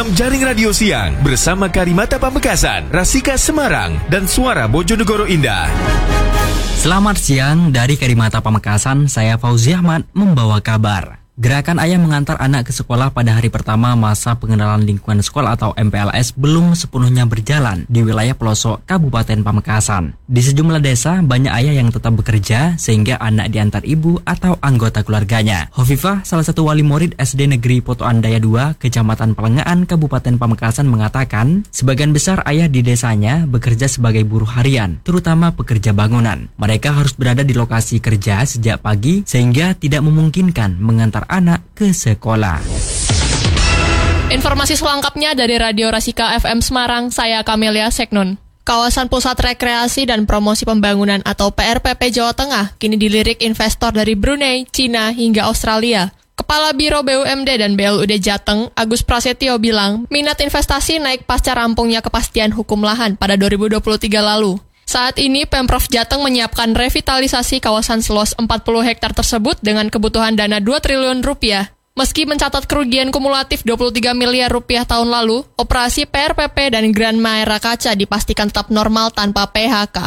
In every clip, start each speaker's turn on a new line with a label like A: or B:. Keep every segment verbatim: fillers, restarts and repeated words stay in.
A: program Jaring Radio Siang bersama Karimata Pamekasan, Rasika Semarang, dan Suara Bojonegoro Indah.
B: Selamat siang dari Karimata Pamekasan, saya Fauzi Ahmad membawa kabar. Gerakan Ayah Mengantar Anak ke Sekolah pada hari pertama masa pengenalan lingkungan sekolah atau M P L S belum sepenuhnya berjalan di wilayah pelosok Kabupaten Pamekasan. Di sejumlah desa, banyak ayah yang tetap bekerja sehingga anak diantar ibu atau anggota keluarganya. Hovifah, salah satu wali murid S D Negeri Potoan Daya dua, Kecamatan Pelengaan, Kabupaten Pamekasan mengatakan, sebagian besar ayah di desanya bekerja sebagai buruh harian, terutama pekerja bangunan. Mereka harus berada di lokasi kerja sejak pagi sehingga tidak memungkinkan mengantar anak ke sekolah.
C: Informasi selengkapnya dari Radio Rasika F M Semarang, saya Kamelia Seknun. Kawasan Pusat Rekreasi dan Promosi Pembangunan atau P R P P Jawa Tengah kini dilirik investor dari Brunei, Cina, hingga Australia. Kepala Biro B U M D dan B L U D Jateng, Agus Prasetyo bilang, minat investasi naik pasca rampungnya kepastian hukum lahan pada dua ribu dua puluh tiga lalu. Saat ini, Pemprov Jateng menyiapkan revitalisasi kawasan seluas empat puluh hektar tersebut dengan kebutuhan dana dua triliun rupiah. Meski mencatat kerugian kumulatif dua puluh tiga miliar rupiah tahun lalu, operasi P R P P dan Grand Maera Kaca dipastikan tetap normal tanpa P H K.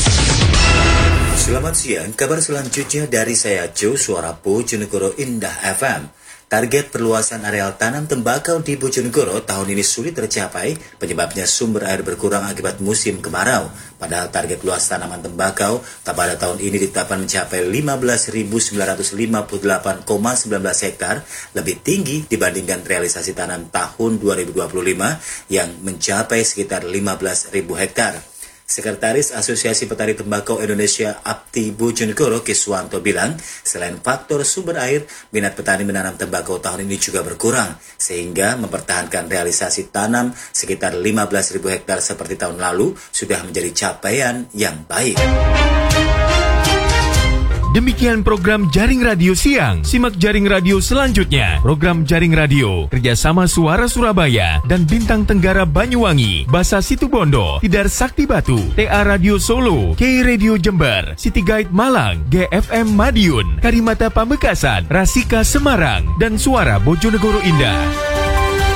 D: Selamat siang, kabar selanjutnya dari saya Jo, Suara Bojonegoro Indah F M. Target perluasan areal tanam tembakau di Bojonegoro tahun ini sulit tercapai, penyebabnya sumber air berkurang akibat musim kemarau. Padahal target luas tanaman tembakau pada tahun ini ditetapkan mencapai lima belas ribu sembilan ratus lima puluh delapan koma satu sembilan hektar, lebih tinggi dibandingkan realisasi tanam tahun dua ribu dua puluh lima yang mencapai sekitar lima belas ribu hektar. Sekretaris Asosiasi Petani Tembakau Indonesia Apti Bojonegoro Kiswanto bilang, selain faktor sumber air, minat petani menanam tembakau tahun ini juga berkurang, sehingga mempertahankan realisasi tanam sekitar lima belas ribu hektar seperti tahun lalu sudah menjadi capaian yang baik.
A: Demikian program Jaring Radio Siang. Simak Jaring Radio selanjutnya. Program Jaring Radio kerjasama Suara Surabaya dan Bintang Tenggara Banyuwangi, Basa Situbondo, Tidar Sakti Batu, T A Radio Solo, K Radio Jember, City Guide Malang, G F M Madiun, Karimata Pamekasan, Rasika Semarang, dan Suara Bojonegoro Indah.